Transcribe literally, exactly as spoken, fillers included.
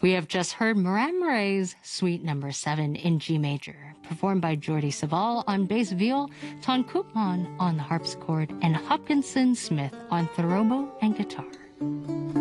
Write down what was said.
We have just heard Moran Murray's Suite Number Seven in G major, performed by Jordi Savall on bass viol, Ton Koopman on the harpsichord, and Hopkinson Smith on therobo and guitar.